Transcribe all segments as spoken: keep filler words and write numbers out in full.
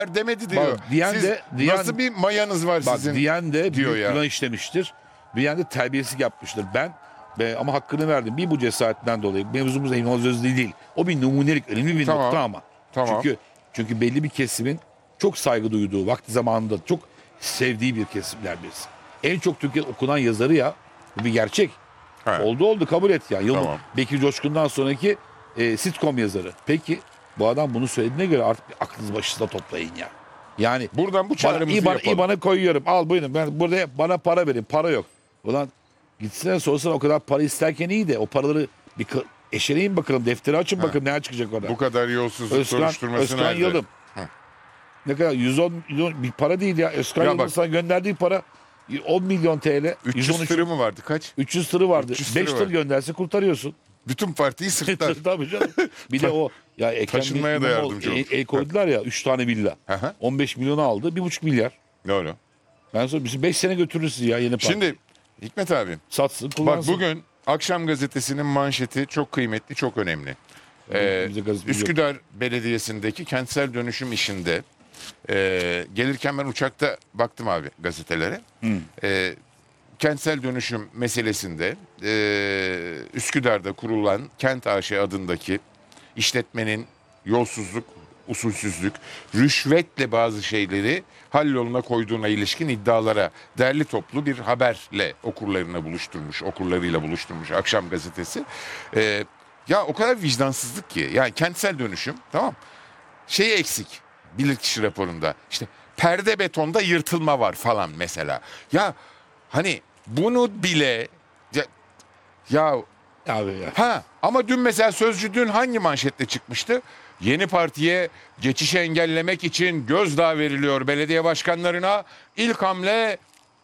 demedi diyor. Bak, diyen Siz de- diyen- nasıl bir mayanız var Bak sizin? diyen de diyor büyük ya. günah işlemiştir. Diyen de terbiyesizlik yapmıştır. Ben be, ama hakkını verdim. Bir bu cesaretten dolayı. Mevzumuz İlmaz Özdil değil. O bir numunelik, önemli bir Tamam, nokta ama. tamam. Çünkü çünkü belli bir kesimin çok saygı duyduğu, vakti zamanında çok sevdiği bir kesimler birisi. En çok Türkiye'de okunan yazarı ya. Bu bir gerçek. Evet. Oldu oldu kabul et ya. Yılın Tamam. Bekir Coşkun'dan sonraki e, sitcom yazarı. Peki bu adam bunu söylediğine göre artık bir aklınızı başınıza toplayın ya. Yani Buradan bu bana, çağrımızı İban, yapalım. İban'a koyuyorum. Al buyurun. Ben burada bana para verin. Para yok. Ulan gitsene sorsan o kadar para isterken iyi de o paraları bir kı- eşeleyin bakalım. Defteri açın bakalım neler çıkacak orada. Bu kadar yolsuzluk Özkan, soruşturması Özkan nerede? Yılım. Heh. Ne kadar? yüz on milyon bir para değil ya. Özkan Ya Yılım'ın bak- sana gönderdiği para on milyon T L. üç yüz yüz on üç tırı mı vardı kaç? üç yüz tırı vardı. üç yüz beş tırı tır var. gönderse kurtarıyorsun. Bütün partiyi sırtlar. Tabii canım. Bir de o ya Ekrem Taşınmaya da İmamoğlu yardımcı el, olur. el koydular ya üç tane villa. Hı hı. on beş milyonu aldı. bir buçuk milyar. Doğru. Ben sonra bizi beş sene götürürüz ya yeni parti. Şimdi Hikmet abi Satsın bak kullansın. bugün Akşam Gazetesi'nin manşeti çok kıymetli, çok önemli. Ee, Bize gazeteci yok. Üsküdar Belediyesi'ndeki kentsel dönüşüm işinde e, gelirken ben uçakta baktım abi gazetelere. E, kentsel dönüşüm meselesinde e, Üsküdar'da kurulan Kent A Ş adındaki işletmenin yolsuzluk, usulsüzlük, rüşvetle bazı şeyleri halloluna koyduğuna ilişkin iddialara derli toplu bir haberle okurlarına buluşturmuş, okurlarıyla buluşturmuş Akşam Gazetesi. Ee, ya o kadar vicdansızlık ki. Yani kentsel dönüşüm, tamam. Şey eksik bilirkişi raporunda. İşte perde betonda yırtılma var falan mesela. Ya hani bunu bile ya, ya Abi ya. Ha ama dün mesela Sözcü dün hangi manşetle çıkmıştı? Yeni partiye geçişi engellemek için gözdağı veriliyor belediye başkanlarına. İlk hamle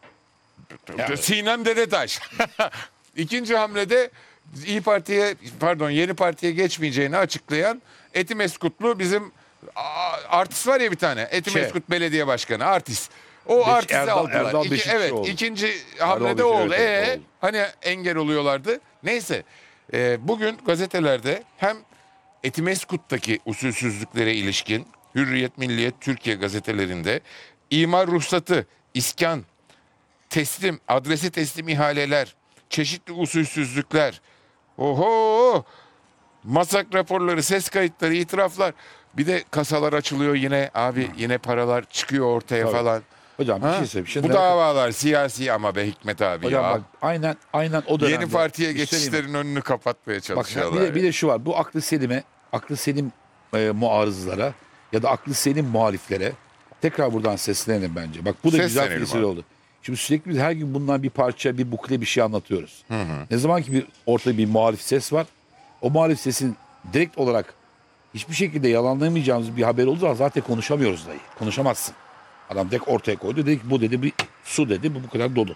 Ya. Sinem Dedetaş. İkinci hamlede İyi Parti'ye pardon Yeni Parti'ye geçmeyeceğini açıklayan Etimeskutlu bizim a- artist var ya bir tane. Etimeskut Belediye Başkanı artist. O Beş- artisti Erdal- aldılar. Erdal İki- Beşikçi evet oldu. ikinci hamlede Beşikçi, oldu. evet, Ee, oldu. hani engel oluyorlardı. Neyse e, bugün gazetelerde hem Etimeskut'taki usulsüzlüklere ilişkin Hürriyet, Milliyet, Türkiye gazetelerinde imar ruhsatı, iskan, teslim, adresi teslim ihaleler, çeşitli usulsüzlükler, oho, masak raporları, ses kayıtları, itiraflar. Bir de kasalar açılıyor yine abi, yine paralar çıkıyor ortaya Tabii. falan. Hocam bir Ha? şey söyleyeyim. Şimdi Bu davalar siyasi ama be Hikmet abi hocam ya. bak aynen aynen o dönemde. Yeni partiye Bir şey söyleyeyim mi? geçişlerin önünü kapatmaya Bak çalışıyorlar. bir de, bir de şu var. Bu aklı selime, aklı selim e, muarızlara ya da aklı selim muhaliflere tekrar buradan seslenelim bence. Bak bu da güzel Seslenelim bir vesile abi. oldu. Şimdi sürekli biz her gün bundan bir parça, bir bukle bir şey anlatıyoruz. Ne zaman ki bir ortada bir muhalif ses var, o muhalif sesin direkt olarak hiçbir şekilde yalanlayamayacağımız bir haber olduğu zaman zaten konuşamıyoruz dahi. Konuşamazsın. Adam direkt ortaya koydu. Dedi ki bu dedi bir su dedi bu bu kadar dolu.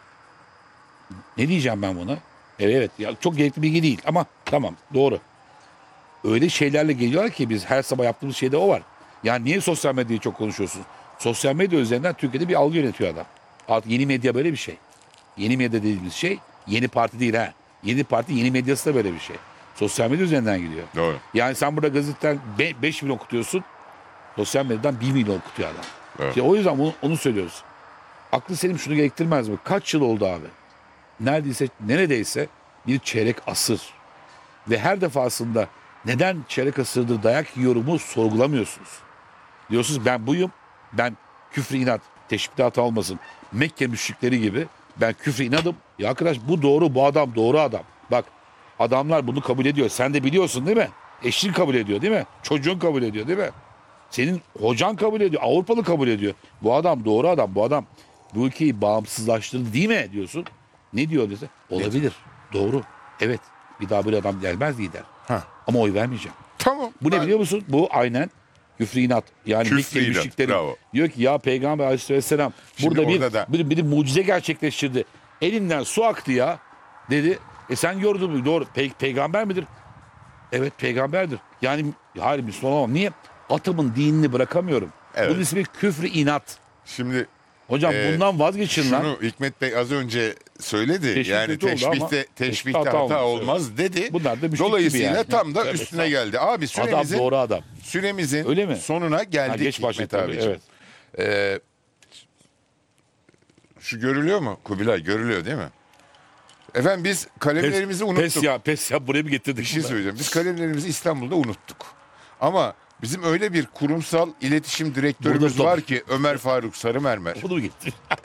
Ne diyeceğim ben buna? Evet, evet ya çok gerekli bilgi değil ama tamam doğru. Öyle şeylerle geliyorlar ki biz her sabah yaptığımız şeyde o var. Yani niye sosyal medyayı çok konuşuyorsun? Sosyal medya üzerinden Türkiye'de bir algı yönetiyor adam. Artık yeni medya böyle bir şey. Yeni medya dediğimiz şey yeni parti değil ha. Yeni parti yeni medyası da böyle bir şey. Sosyal medya üzerinden gidiyor. Doğru. Yani sen burada gazeteden beş milyon okutuyorsun. Sosyal medyadan bir milyon okutuyor adam. Evet. İşte o yüzden bunu, onu söylüyoruz. Aklı selim şunu gerektirmez mi? Kaç yıl oldu abi? Neredeyse neredeyse bir çeyrek asır. Ve her defasında neden çeyrek asırdır dayak yiyorumu sorgulamıyorsunuz. Diyorsunuz ben buyum. Ben küfrü inat, teşbihte hata olmasın. Mekke müşrikleri gibi ben küfrü inadım. Ya arkadaş bu doğru, bu adam doğru adam. Bak adamlar bunu kabul ediyor. Sen de biliyorsun değil mi? Eşin kabul ediyor değil mi? Çocuğun kabul ediyor değil mi? Senin hocan kabul ediyor. Avrupalı kabul ediyor. Bu adam doğru adam. Bu adam bu ülkeyi bağımsızlaştırdı değil mi diyorsun. Ne diyor dese? Olabilir. Doğru. Evet. Bir daha böyle adam gelmez lider. Ha. Ama oy vermeyeceğim. Tamam. Bu ne ben- biliyor musun? Bu aynen küfrü inat. Yani Küfrü Mekke inat, müşrikleri bravo. diyor ki ya Peygamber aleyhisselam Şimdi burada bir, orada da- bir, bir mucize gerçekleştirdi. Elinden su aktı ya dedi. E sen gördün mü? Doğru. Pe- peygamber midir? Evet peygamberdir. Yani hayır Müslüman olamam. Niye? Atımın dinini bırakamıyorum. Evet. Bunun ismi küfrü inat. Şimdi Hocam Ee, bundan vazgeçin lan. şunu Hikmet Bey az önce söyledi. Teşbih yani kötü oldu ama teşbihte, teşbihte teşbihte hata, hata olmaz, olmaz, dedi. Bunlar da müşrik Dolayısıyla gibi yani. tam da Evet, üstüne sağ ol. geldi. Abi Adam süremizin, doğru adam. süremizin Öyle mi? sonuna Ha, geldik geç Hikmet başladı tabii, abiciğim. evet. Ee, şu görülüyor mu Kubilay? Görülüyor değil mi? Efendim biz kalemlerimizi unuttuk. Pes ya pes ya buraya mı getirdik? Bir şey bunu? söyleyeceğim. Biz kalemlerimizi İstanbul'da unuttuk. Ama bizim öyle bir kurumsal iletişim direktörümüz Burada- var ki Ömer Faruk Sarımermer. Onu mu getirdik?